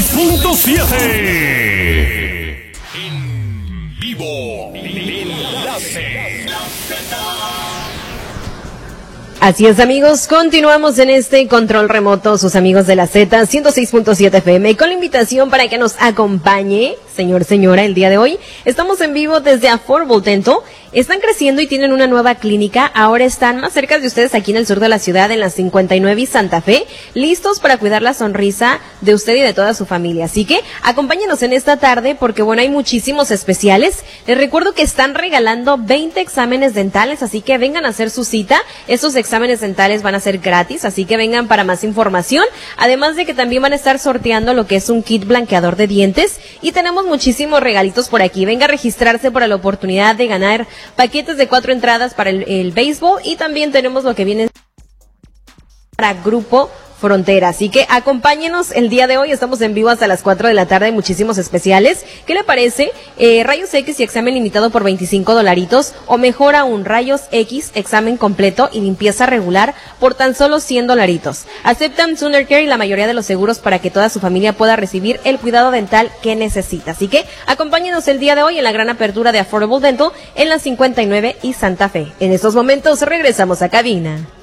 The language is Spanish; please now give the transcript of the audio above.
106.7. En vivo. Enlace. Así es, amigos, continuamos en este control remoto, sus amigos de la Z 106.7 FM, con la invitación para que nos acompañe, señora, el día de hoy. Estamos en vivo desde Affordable Dental. Están creciendo y tienen una nueva clínica. Ahora están más cerca de ustedes aquí en el sur de la ciudad, en la 59 y Santa Fe, listos para cuidar la sonrisa de usted y de toda su familia. Así que acompáñenos en esta tarde porque, bueno, hay muchísimos especiales. Les recuerdo que están regalando 20 exámenes dentales, así que vengan a hacer su cita. Estos exámenes dentales van a ser gratis, así que vengan para más información. Además de que también van a estar sorteando lo que es un kit blanqueador de dientes y tenemos muchísimos regalitos por aquí. Venga a registrarse para la oportunidad de ganar paquetes de 4 entradas para el béisbol y también tenemos lo que viene para Grupo Frontera. Así que acompáñenos el día de hoy. Estamos en vivo hasta las 4 de la tarde. Hay muchísimos especiales. ¿Qué le parece? Rayos X y examen limitado por $25 o mejor aún, Rayos X, examen completo y limpieza regular por tan solo $100. Aceptan Sooner Care y la mayoría de los seguros para que toda su familia pueda recibir el cuidado dental que necesita. Así que acompáñenos el día de hoy en la gran apertura de Affordable Dental en la 59 y Santa Fe. En estos momentos regresamos a cabina.